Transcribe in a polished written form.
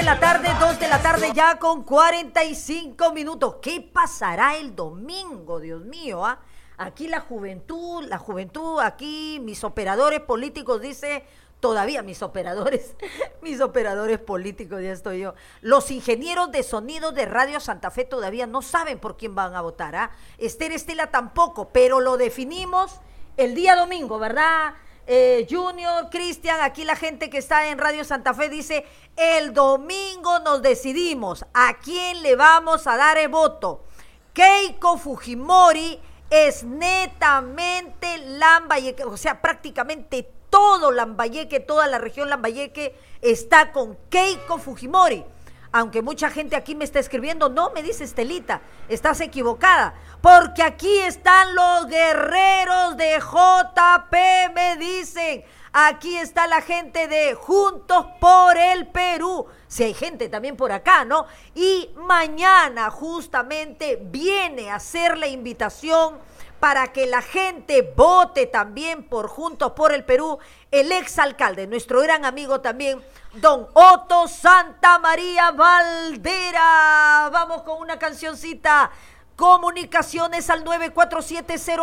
2 de la tarde ya con 45 minutos. ¿Qué pasará el domingo, Dios mío? Aquí la juventud, aquí mis operadores políticos, dice, todavía mis operadores políticos, ya estoy yo. Los ingenieros de sonido de Radio Santa Fe todavía no saben por quién van a votar, Esther Estela tampoco, pero lo definimos el día domingo, ¿verdad? Junior, Cristian, aquí la gente que está en Radio Santa Fe dice, el domingo nos decidimos a quién le vamos a dar el voto. Keiko Fujimori es netamente Lambayeque, o sea, prácticamente todo Lambayeque, toda la región Lambayeque está con Keiko Fujimori. Aunque mucha gente aquí me está escribiendo, no, me dice Estelita, estás equivocada, porque aquí están los guerreros de JP, me dicen. Aquí está la gente de Juntos por el Perú. Si hay gente también por acá, ¿no? Y mañana justamente viene a hacer la invitación para que la gente vote también por Juntos por el Perú, el exalcalde, nuestro gran amigo también, don Otto Santamaría Valdera. Vamos con una cancioncita. Comunicaciones al 947-0